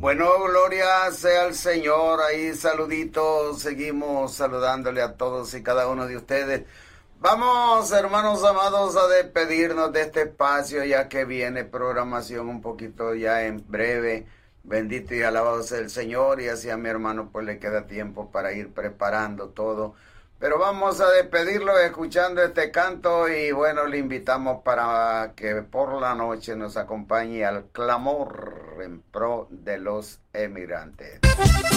Bueno, gloria sea al Señor. Ahí saluditos, seguimos saludándole a todos y cada uno de ustedes. Vamos, hermanos amados, a despedirnos de este espacio, ya que viene programación un poquito ya en breve. Bendito y alabado sea el Señor, y así a mi hermano pues le queda tiempo para ir preparando todo. Pero vamos a despedirlo escuchando este canto, y bueno, le invitamos para que por la noche nos acompañe al clamor en pro de los emigrantes.